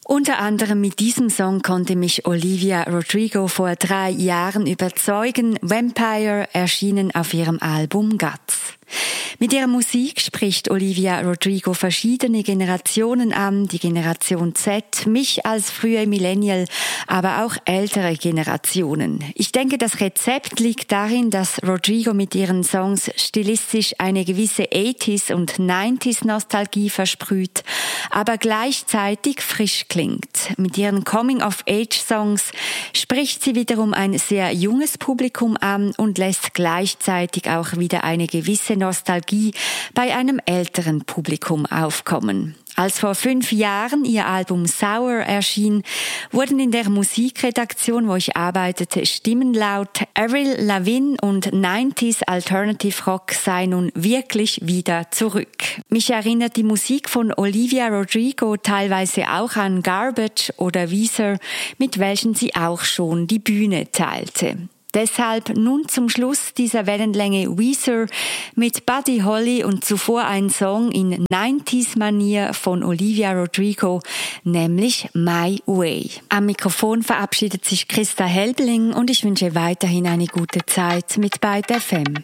Unter anderem mit diesem Song konnte mich Olivia Rodrigo vor 3 Jahren überzeugen. Vampire erschienen auf ihrem Album Guts. Mit ihrer Musik spricht Olivia Rodrigo verschiedene Generationen an, die Generation Z, mich als frühe Millennial, aber auch ältere Generationen. Ich denke, das Rezept liegt darin, dass Rodrigo mit ihren Songs stilistisch eine gewisse 80s und 90s Nostalgie versprüht, aber gleichzeitig frisch klingt. Mit ihren Coming-of-Age-Songs spricht sie wiederum ein sehr junges Publikum an und lässt gleichzeitig auch wieder eine gewisse Nostalgie bei einem älteren Publikum aufkommen. Als vor 5 Jahren ihr Album Sour erschien, wurden in der Musikredaktion, wo ich arbeitete, Stimmen laut, Avril Lavigne und 90s Alternative Rock sei nun wirklich wieder zurück. Mich erinnert die Musik von Olivia Rodrigo teilweise auch an Garbage oder Weezer, mit welchen sie auch schon die Bühne teilte. Deshalb nun zum Schluss dieser Wellenlänge Weezer mit Buddy Holly und zuvor ein Song in 90s-Manier von Olivia Rodrigo, nämlich My Way. Am Mikrofon verabschiedet sich Christa Helbling und ich wünsche weiterhin eine gute Zeit mit Byte FM.